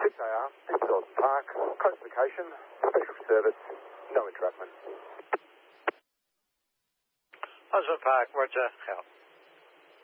6AR, Dawson Park, classification, special service, no entrapment. Dawson Park, roger, out.